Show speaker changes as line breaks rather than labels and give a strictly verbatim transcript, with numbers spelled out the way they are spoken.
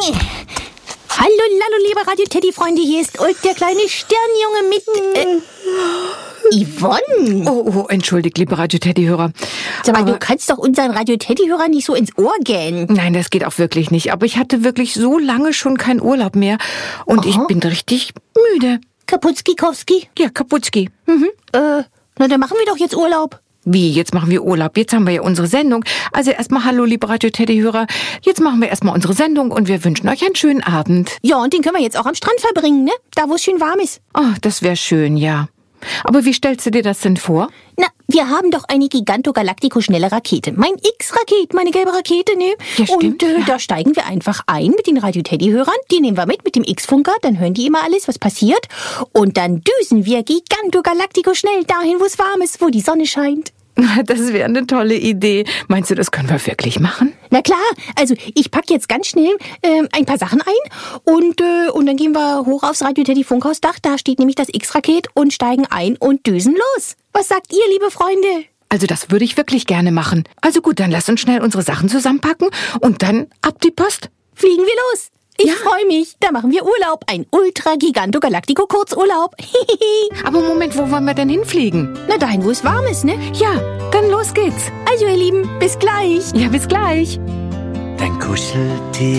Hallo, hallo, liebe Radio-Teddy-Freunde, hier ist Ulf, der kleine Sternjunge mit, äh, Yvonne.
Oh, oh, entschuldigt, liebe Radio-Teddy-Hörer.
Sag mal,
Aber
du kannst doch unseren Radio-Teddy-Hörern nicht so ins Ohr gähnen.
nein, das geht auch wirklich nicht. Aber ich hatte wirklich so lange schon keinen Urlaub mehr. Und
Aha.
ich bin richtig müde.
Kaputski-Kowski.
Ja, Kaputski.
Mhm. Äh, na, dann machen wir doch jetzt Urlaub.
Wie, jetzt machen wir Urlaub? Jetzt haben wir ja unsere Sendung. Also erstmal hallo, liebe Radio-Teddy-Hörer. Jetzt machen wir erstmal unsere Sendung und wir wünschen euch einen schönen Abend.
Ja, und den können wir jetzt auch am Strand verbringen, ne? Da, wo es schön warm ist.
Oh, das wäre schön, ja. Aber wie stellst du dir das denn vor?
Na, wir haben doch eine Giganto-Galactico-schnelle Rakete. Mein X-Raket, meine gelbe Rakete, ne?
Ja, stimmt,
Und äh,
ja.
da steigen wir einfach ein mit den Radio-Teddy-Hörern. Die nehmen wir mit, mit dem X-Funker. Dann hören die immer alles, was passiert. Und dann düsen wir Giganto-Galactico-schnell dahin, wo es warm ist, wo die Sonne scheint.
Das wäre eine tolle Idee. Meinst du, das können wir wirklich machen?
Na klar, also ich pack jetzt ganz schnell äh, ein paar Sachen ein und, äh, und dann gehen wir hoch aufs Radio-Teddy-Funkhausdach. Da steht nämlich das X-Raket und steigen ein und düsen los. Was sagt ihr, liebe Freunde?
Also das würde ich wirklich gerne machen. Also gut, dann lass uns schnell unsere Sachen zusammenpacken und dann ab die Post.
Fliegen wir los. Ich
Ja.
freue mich. Da machen wir Urlaub. Ein Ultra-Giganto-Galactico-Kurzurlaub.
Aber Moment, wo wollen wir denn hinfliegen?
Na, dahin, wo es warm ist, ne?
Ja, dann los geht's.
Also, ihr Lieben, bis gleich.
Ja, bis gleich.
Dein Kuscheltier